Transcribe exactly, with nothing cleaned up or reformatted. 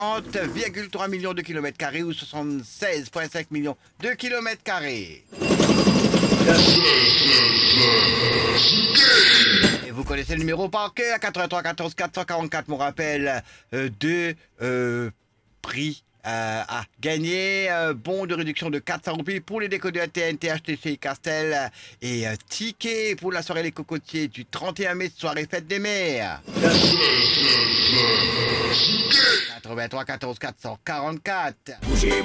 trente virgule trois millions de kilomètres carrés ou soixante-seize virgule cinq millions de kilomètres carrés. Et vous connaissez le numéro par cœur, quatre-vingt-trois quatorze quatre cent quarante-quatre, mon rappel euh, de euh, prix euh, à gagner. Euh, bon de réduction de quatre cents roupies pour les décodeurs T N T, H T C Castel. Et euh, ticket pour la soirée Les Cocotiers du trente et un mai, soirée fête des mères. quatre-vingt-trois quatorze quatre cent quarante-quatre.